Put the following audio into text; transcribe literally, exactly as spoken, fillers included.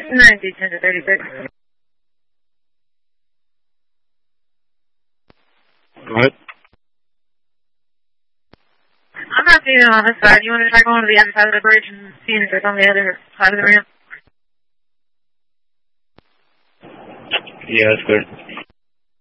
ninety, ten to thirty-six. Go ahead. I'm not seeing it on this side. You want to try going to the other side of the bridge and seeing if it's on the other side of the ramp? Yeah, that's good.